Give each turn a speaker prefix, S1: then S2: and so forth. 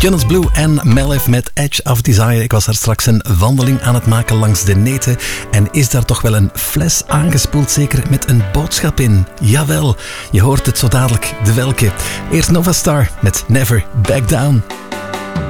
S1: Jonas Blue en Melif met Edge of Desire. Ik was daar straks een wandeling aan het maken langs de Neten. En is daar toch wel een fles aangespoeld, zeker met een boodschap in? Jawel, je hoort het zo dadelijk, de welke. Eerst Nova Star met Never Back Down.